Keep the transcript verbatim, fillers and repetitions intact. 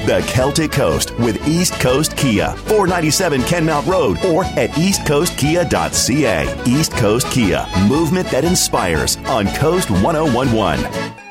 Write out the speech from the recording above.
the Celtic Coast with East Coast Kia, four ninety-seven Kenmount Road, or at east coast kia dot c a. East Coast Kia, movement that inspires on Coast ten eleven.